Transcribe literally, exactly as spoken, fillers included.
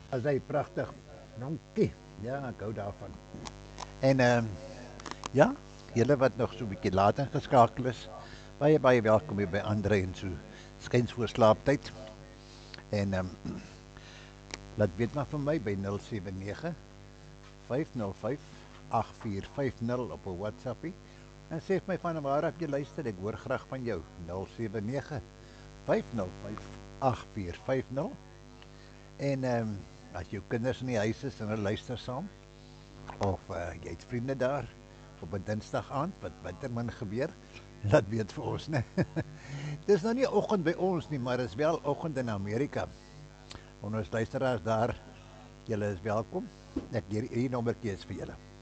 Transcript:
As hy pragtig. Dankie. Ja, ek hou daarvan. En ehm um, ja, julle wat nog so 'n bietjie laat ingeskakel is, baie baie welkom hier by Andre en so skuins voor slaaptyd. En ehm um, laat weet maar vir my by nul sewe nege vyf nul vyf agt vier vyf nul op 'n WhatsAppie. En sê vir my van waar af jy luister, ek hoor graag van jou. nul sewe nege vyf nul vyf agt vier vyf nul. En ehm um, as jou kinders in die huis is en hulle luister saam, of uh, jy het vriende daar op 'n Dinsdag aand wat bittermin gebeur, laat weet vir ons, né? Dis nou nie oggend by ons nie, maar is wel oggend in Amerika. En ons luisteraars daar, julle is welkom. Ek hier hier nommertjie is vir julle.